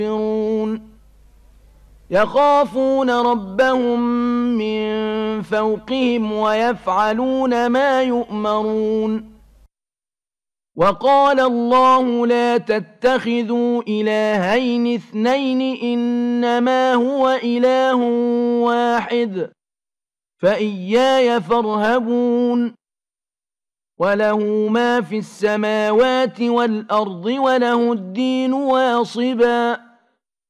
يخافون ربهم من فوقهم ويفعلون ما يؤمرون وقال الله لا تتخذوا إلهين اثنين إنما هو إله واحد فإياي فارهبون وله ما في السماوات والأرض وله الدين واصبا